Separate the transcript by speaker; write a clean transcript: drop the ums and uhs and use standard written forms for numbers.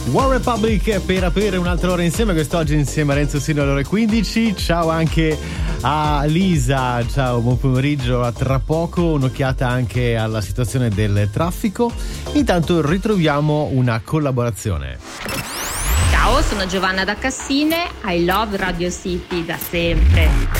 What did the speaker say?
Speaker 1: One Republic per aprire un'altra ora insieme, quest'oggi insieme a Renzo sino alle ore 15. Ciao anche a Lisa, ciao, buon pomeriggio, a tra poco un'occhiata anche alla situazione del traffico. Intanto ritroviamo una collaborazione.
Speaker 2: Ciao, sono Giovanna da Cassine, I love Radio City da sempre.